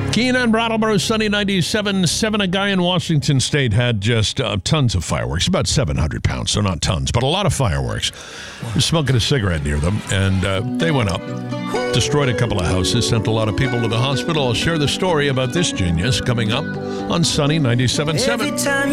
Keenan, Brattleboro, sunny 97.7. A guy in Washington State had just tons of fireworks, about 700 pounds, so not tons, but a lot of fireworks. He was smoking a cigarette near them, and they went up, destroyed a couple of houses, sent a lot of people to the hospital. I'll share the story about this genius coming up on Sunny 97.7.